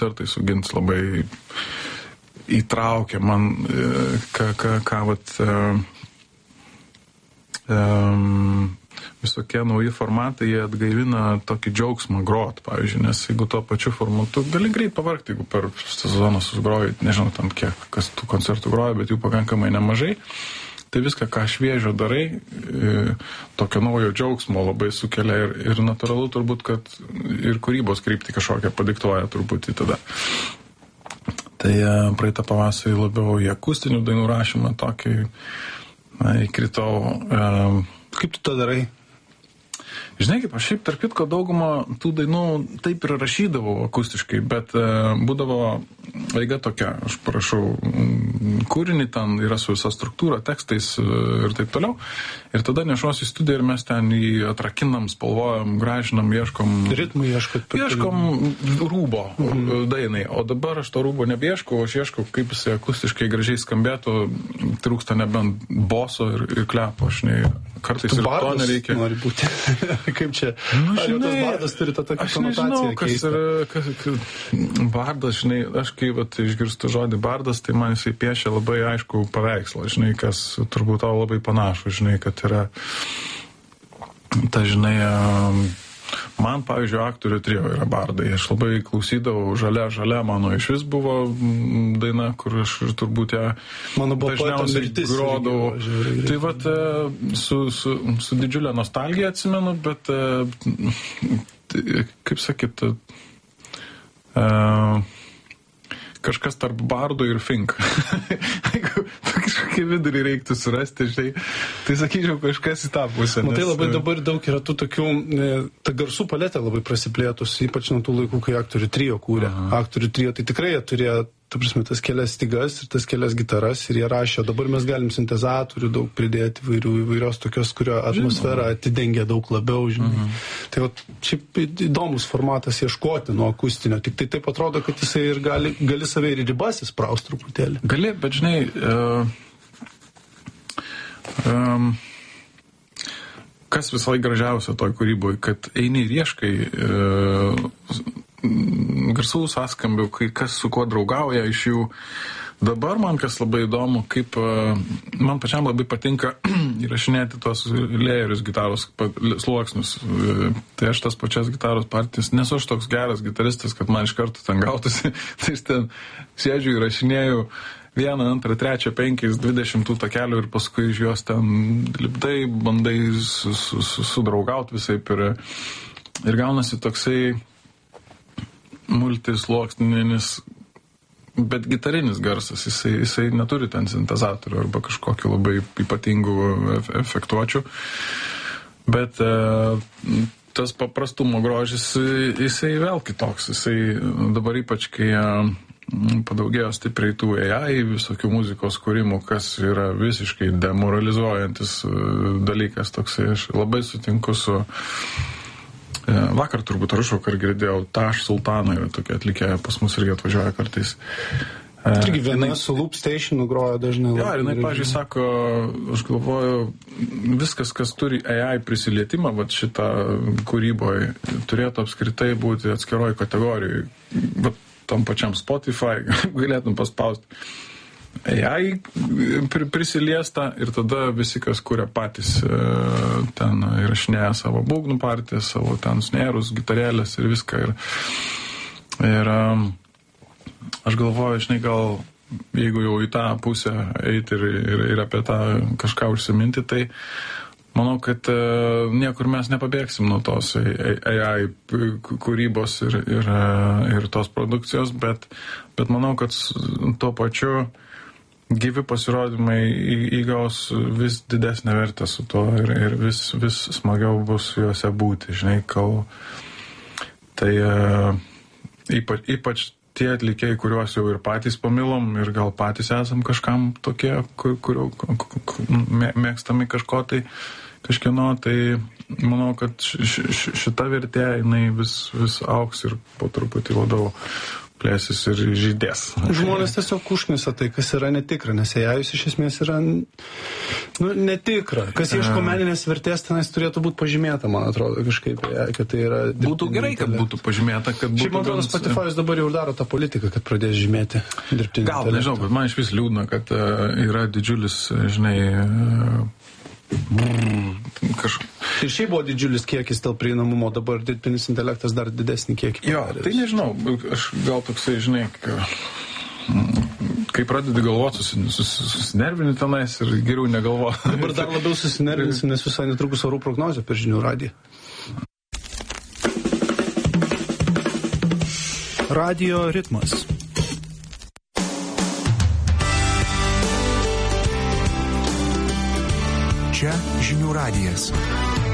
koncertai su Gints labai įtraukė man, ką vat visokie nauji formatai, jie atgaivina tokį džiaugsmą grot, pavyzdžiui, nes jeigu tuo pačiu formatu, gali greit pavargti, jeigu per sezoną susigroji, nežinau, tam kiek, kas tų koncertų groja, bet jų pakankamai nemažai, tai viską, ką šviežio darai, tokio naujo džiaugsmo labai sukelia ir natūralu turbūt, kad ir kūrybos kryptį kažkokią padiktuoja truputį tada. Tai praeitą pavasarį labiau į akustinių dainų rašymą tokį įkritau. Kaip tu tą darai? Žinai, kaip aš šiaip tarp kitko daugumą tų dainų taip ir rašydavau akustiškai, bet būdavo eiga tokia, aš parašau kūrinį, ten yra su visa struktūra, tekstais ir taip toliau, ir tada nešuosi į studiją ir mes ten jį atrakinam, spalvojam, gražinam, ieškom... Ritmų ieškot. Ieškom rūbo dainai, o dabar aš to rūbo nebeieškau, aš ieškau, kaip jisai akustiškai gražiai skambėtų, trūksta nebent boso ir klepo, aš ne... Kartais ir to nereikia. Nori būti. Kaip čia? Nu, ar jau tas bardas turi tą tokią konotaciją keistą? Aš nežinau, bardas, žinai, aš kai išgirstu žodį bardas, tai man jisai piešia labai aišku paveikslą, žinai, kas turbūt tau labai panašu, žinai, kad yra ta, žinai, man, pavyzdžiui, aktorių trio yra bardai. Aš labai klausydavau Žalia, mano iš vis buvo daina, kur aš turbūt ją dažniausiai grodavau. Tai vat su didžiulė nostalgija atsimenu, bet kaip sakyt, kažkas tarp bardo ir fink. Jeigu kažkokį vidurį reiktų surasti, žinai, tai sakyčiau kažkas į tą pusę. Matai, labai dabar daug yra tų tokių, ta garsų paletė labai prasiplėtus, ypač nuo tų laikų, kai aktorių trio kūrė. Aktorių trio, tai tikrai jie turėjo, ta prasme, tas kelias stygas ir tas kelias gitaras ir jie rašė, dabar mes galim sintezatorių daug pridėti įvairios tokios, kurio atmosfera atidengia daug labiau, žinai. Tai va, šiaip įdomus formatas ieškoti nuo akustinio, tik tai taip atrodo, kad jisai ir gali save ir ribas įspraust truputėlį. Gali, bet žinai, kas visai gražiausia toj kūryboje, kad eini ir ieškai garsų sąskambių, kas su kuo draugauja iš jų. Dabar man kas labai įdomu, kaip man pačiam labai patinka įrašinėti tos layerius gitaros sluoksnius. Tai aš tas pačias gitaros partijas, nesu aš toks geras gitaristas, kad man iš karto ten gautųsi. Tai aš ten sėdžiu įrašinėju 1, 2, 3, 5, 20 takelių ir paskui iš juos ten lipdai, bandai sudraugauti visaip ir gaunasi toksai multisluoksninis, bet gitarinis garsas, jisai neturi ten sintezatorių arba kažkokių labai ypatingų efektuočių, bet tas paprastumo grožis, jisai vėl kitoks, jisai dabar ypač, kai padaugėjo stipriai tų AI, visokių muzikos kūrimų, kas yra visiškai demoralizuojantis dalykas toksai, aš labai sutinku su vakar turbūt ar girdėjau, Tash Sultana yra tokia atlikėja, pas mus irgi atvažiuoja kartais. Irgi viena su Loop Stationu groja dažnai. Ja, jinai, pavyzdžiui, sako, aš galvoju, viskas, kas turi AI prisilietimą, vat šitą kūryboje, turėtų apskritai būti atskiroj kategorijai. Vat tam pačiam Spotify galėtum paspausti AI prisiliesta ir tada visi, kas kuria patys ten įrašinėja savo būgnų partijas, savo ten snėrus, gitarėlės ir viską. Ir aš galvoju, žinai, gal jeigu jau į tą pusę eiti ir apie tą kažką užsiminti, tai manau, kad niekur mes nepabėgsim nuo tos AI kūrybos ir tos produkcijos, bet manau, kad tuo pačiu gyvi pasirodymai įgaus vis didesnę vertę su to ir vis smagiau bus juose būti, žinai, tai ypač tie atlikėjai, kuriuos jau ir patys pamilom ir gal patys esam kažkam tokie, kurių mėgstami kažko tai kažkieno, tai manau, kad šita vertė, jinai vis augs ir po truputį labiau plėsis ir žydės. Žmonės tiesiog užknisa tai, kas yra netikra, nes AI iš esmės yra netikra. Kas ieško meninės vertės, tenais turėtų būti pažymėta, man atrodo, kažkaip, kad tai yra... Būtų gerai, kad būtų pažymėta, kad būtų... Šiaip, man atrodo, Spotify dabar jau daro tą politiką, kad pradės žymėti dirbtinį intelektą. Gal, nežinau, bet man iš vis liūdna, kad yra didžiulis, žinai... Ir šiaip buvo didžiulis kiekis dėl prieinamumo, dabar dirbtinis intelektas dar didesnį kiekį. Jo, tai nežinau, aš gal toksai, žinai, kai pradedi galvoti, susinervini tenais ir geriau negalvoti. Dabar dar labiau susinervinsim, nes visai netrukus orų prognozė per Žinių radiją. Radio ritmas. Čia Žinių radijas.